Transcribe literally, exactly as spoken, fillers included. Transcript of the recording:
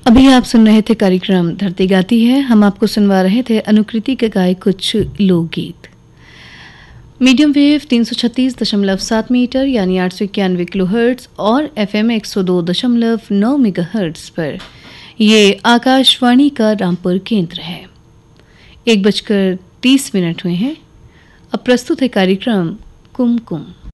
अभी आप सुन रहे थे कार्यक्रम धरती गाती है। हम आपको सुनवा रहे थे अनुकृति के गाए कुछ लोकगीत। मीडियम वेव तीन सौ छत्तीस दशमलव सात मीटर यानी आठ सौ इक्यानवे किलो हर्ट्ज और एफएम एक सौ दो दशमलव नौ मेगा हर्ट्ज पर ये आकाशवाणी का रामपुर केंद्र है। एक बजकर तीस मिनट हुए हैं। अब प्रस्तुत है कार्यक्रम कुमकुम।